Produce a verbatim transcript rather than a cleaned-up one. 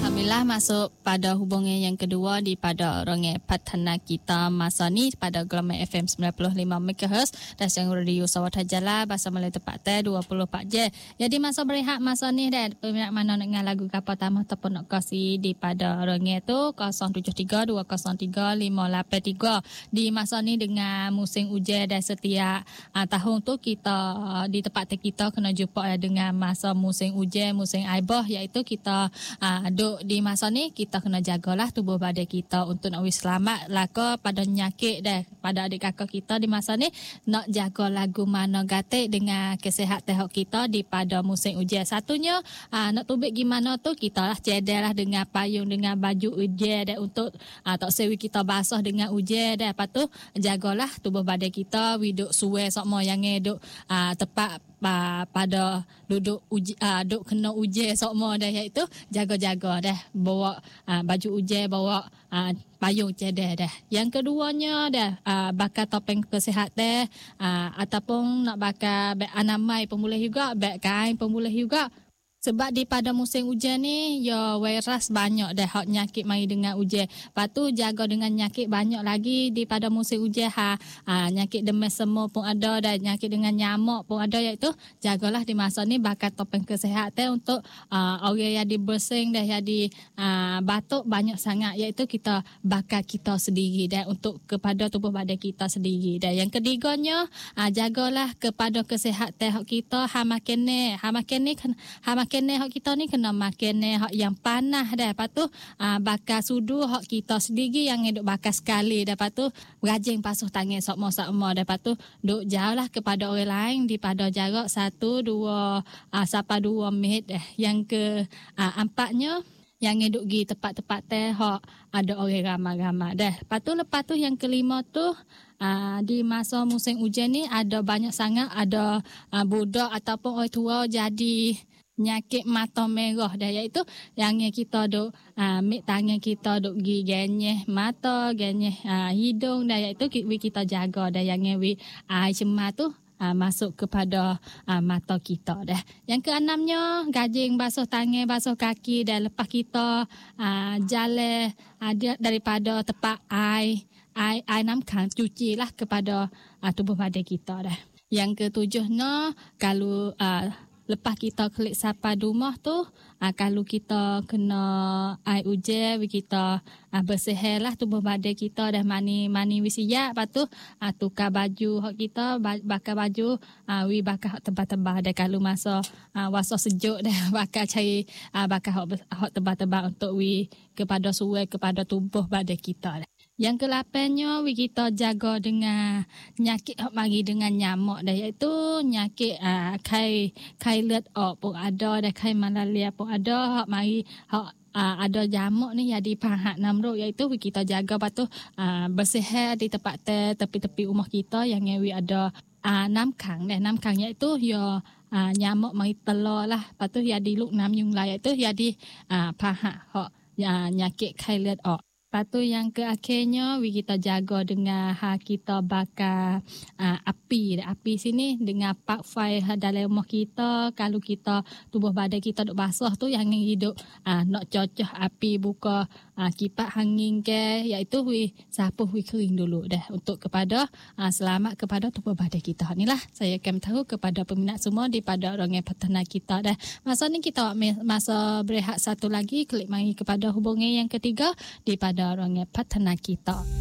Alhamdulillah masuk pada hubungan yang kedua di pada Rongeng Patana kita masa ni pada gelombang F M sembilan puluh lima megahertz dan siang radio Sawat Hajala bahasa Melayu tepat teh dua puluh empat jam. Jadi masa berehat masa ni dan peminat mana nak dengar lagu kapal tamu ataupun nak kasih di pada Rongeng tu kosong tujuh tiga dua kosong tiga lima lapan tiga. Di masa ni dengan musim hujan dan setiap uh, tahun tu kita uh, di tempat kita kena jumpa uh, dengan masa musim hujan, musim aibah iaitu kita uh, duk di masa ni kita kena jagalah tubuh badan kita untuk nak wis selamat laka pada nyakit dah pada adik kakak kita di masa ni nak jaga lagu mana gatik dengan kesihatan kita di pada musim hujan. Satunya aa, nak tubik gimana tu kita lah cedalah dengan payung dengan baju hujan dan untuk aa, tak sewi kita basah dengan hujan dan lepas tu jagalah tubuh badan kita widuk suwe sokmo yang duk aa, tepat Pa, pada duduk uji, uh, duduk kena uji sokmo dah iaitu jaga-jaga dah bawa uh, baju uji bawa uh, payung cedeh dah. Yang keduanya dah uh, bakar topeng kesihatan uh, ataupun nak bakar beg anamai pemulih juga, beg kain pemulih juga. Sebab di pada musim hujan ni ya virus banyak dah hak nyakit mari dengan hujan. Lepas tu jaga dengan nyakit banyak lagi di pada musim hujan ha, ha nyakit demam semua pun ada dan nyakit dengan nyamuk pun ada iaitu jagalah di masa ni bakar topeng kesihatan untuk uh, orang yang dibersing dah yang di uh, batuk banyak sangat iaitu kita bakar kita sendiri dan untuk kepada tubuh badan kita sendiri. Dan yang ketiganya uh, jagalah kepada kesihatan hak kita ha makan ni ha makan ni kan ha makan ni hak kita ni kena makan ni hak yang panas dah. Lepas tu aa, bakar sudu hak kita sendiri yang duk bakar sekali. Lepas tu rajin basuh tangan sokmo-sokmo. Lepas tu duk jauhlah kepada orang lain daripada jarak satu dua aa, sampai dua minit dah. Yang ke aa, empatnya yang duk pergi tempat-tempat teh hak ada orang ramai-ramai dah. Lepas tu lepas tu yang kelima tu aa, di masa musim hujan ni ada banyak sangat ada aa, budak ataupun orang tua jadi nyakit mata merah dah iaitu yang kita duk uh, ambil tangan kita duk gi genyeh mata genyeh uh, hidung dah iaitu kita jaga dah yang wi air cemar tu uh, masuk kepada uh, mata kita dah. Yang keenamnya gajing basuh tangan basuh kaki dan lepas kita uh, jalan uh, daripada tempat air air air namkang cucilah kepada uh, tubuh badan kita dah. Yang ketujuhnya kalau uh, lepas kita klik sapa rumah tu, uh, kalau kita kena air hujan, kita uh, bersihlah tubuh badan kita dah mani-mani wisiat. Lepas tu uh, tukar baju hak kita, bakar baju, uh, wi bakar hak tebal-tebal. Dan kalau masa uh, wasa sejuk dah bakar cari uh, bakar hak, hak tebal-tebal untuk wi kepada suai kepada tubuh badan kita dah. Yang kelapannya we kita jaga dengan nyakit hak mari dengan nyamuk dah iaitu nyakit uh, kai kai let op pun ada dah kai malaria pun ada hak mari hak uh, ada jamuk ni jadi pahat namruk iaitu we kita jaga patu uh, bersih di tempat te, tepi-tepi rumah kita yang we ada uh, namkang dah namkang iaitu ya uh, nyamuk mari telur lah patu ya di luk nam yung lai iaitu jadi uh, pahat hak uh, nyakit kai let op. Lepas tu yang ke akhirnya we kita jaga dengan ha kita bakar uh, api. Api sini dengan park fire dalam rumah kita. Kalau kita tubuh badan kita duk basah tu yang hidup uh, nak cocok api buka uh, kipas angin ke iaitu we sapuh we kering dulu dah untuk kepada uh, selamat kepada tubuh badan kita. Inilah saya akan tahu kepada peminat semua di pada Rongeng Patana kita dah. Masa ni kita masa berehat satu lagi klik mari kepada hubungan yang ketiga di pada Rongeng Patana kita.